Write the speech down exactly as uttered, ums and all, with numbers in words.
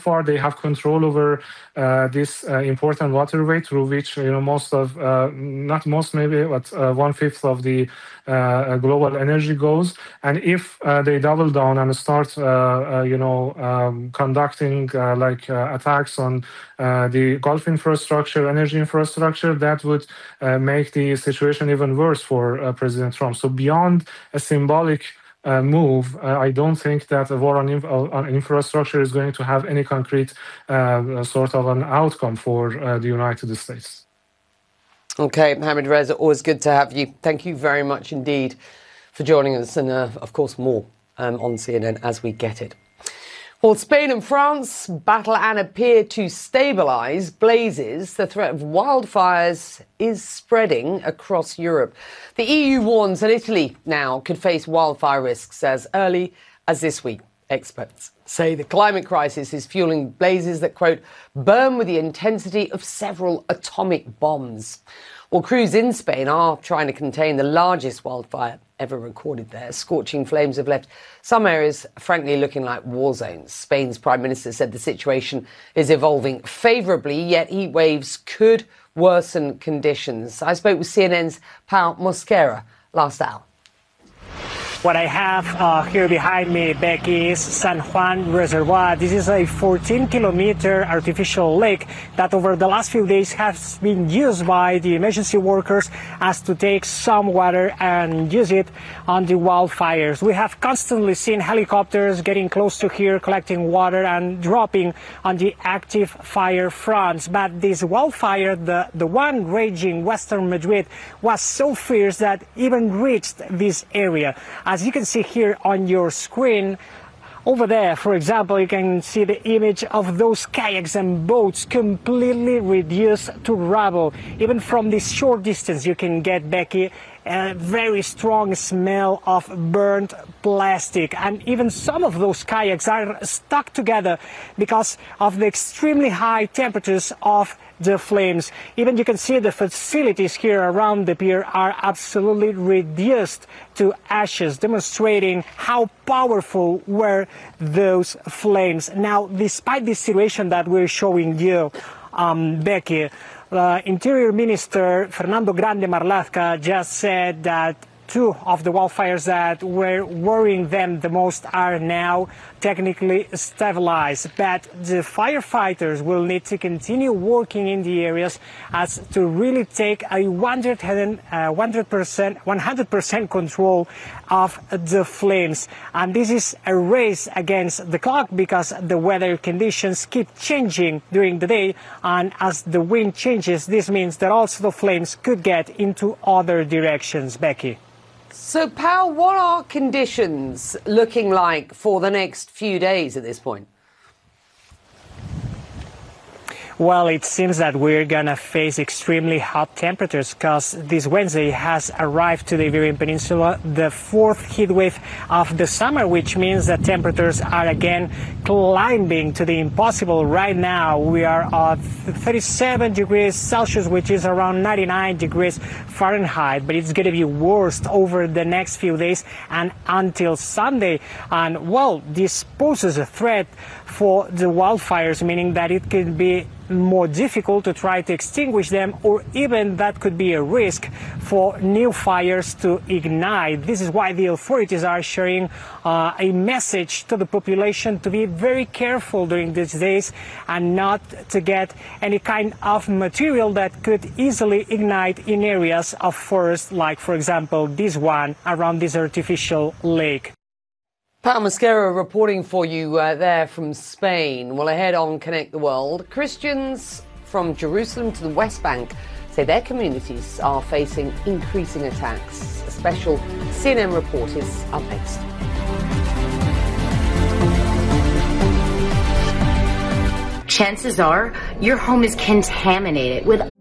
far they have control over uh, this uh, important waterway through which, you know, most of, uh, not most maybe, but uh, one-fifth of the uh, global energy goes. And if uh, they double down and start, uh, uh, you know, um, conducting uh, like uh, attacks on uh, the Gulf infrastructure, energy infrastructure, that would uh, make the situation even worse for uh, President Trump. So beyond a symbolic uh, move, uh, I don't think that a war on, inf on infrastructure is going to have any concrete uh, sort of an outcome for uh, the United States. Okay, Mohammad Reza, always good to have you. Thank you very much indeed for joining us, and uh, of course more um, on C N N as we get it. Well, Spain and France battle and appear to stabilise blazes. The threat of wildfires is spreading across Europe. The E U warns that Italy now could face wildfire risks as early as this week. Experts say the climate crisis is fueling blazes that, quote, burn with the intensity of several atomic bombs. Well, crews in Spain are trying to contain the largest wildfire ever recorded there. Scorching flames have left some areas, frankly, looking like war zones. Spain's Prime Minister said the situation is evolving favourably, yet heat waves could worsen conditions. I spoke with C N N's Pau Mosquera last hour. What I have uh, here behind me, Becky, is San Juan Reservoir. This is a fourteen kilometer artificial lake that over the last few days has been used by the emergency workers as to take some water and use it on the wildfires. We have constantly seen helicopters getting close to here, collecting water and dropping on the active fire fronts. But this wildfire, the, the one raging western Madrid, was so fierce that even reached this area. As you can see here on your screen, over there, for example, you can see the image of those kayaks and boats completely reduced to rubble. Even from this short distance, you can get, Becky, a very strong smell of burnt plastic. And even some of those kayaks are stuck together because of the extremely high temperatures of the flames. Even you can see the facilities here around the pier are absolutely reduced to ashes, demonstrating how powerful were those flames. Now, despite this situation that we're showing you, um, Becky, uh, Interior Minister Fernando Grande Marlaska just said that two of the wildfires that were worrying them the most are now technically stabilized, but the firefighters will need to continue working in the areas as to really take a one hundred percent, one hundred percent control of the flames. And this is a race against the clock because the weather conditions keep changing during the day, and as the wind changes, this means that also the flames could get into other directions. Becky. So, Pau, what are conditions looking like for the next few days at this point? Well, it seems that we're going to face extremely hot temperatures because this Wednesday has arrived to the Iberian Peninsula the fourth heat wave of the summer, which means that temperatures are again climbing to the impossible. Right now, we are at thirty-seven degrees Celsius, which is around ninety-nine degrees Fahrenheit, but it's going to be worse over the next few days and until Sunday. And, well, this poses a threat for the wildfires, meaning that it could be more difficult to try to extinguish them, or even that could be a risk for new fires to ignite. This is why the authorities are sharing uh, a message to the population to be very careful during these days and not to get any kind of material that could easily ignite in areas of forest, like, for example, this one around this artificial lake. Pau Mosquera reporting for you uh, there from Spain. Well, ahead on Connect the World, Christians from Jerusalem to the West Bank say their communities are facing increasing attacks. A special C N N report is up next. Chances are your home is contaminated with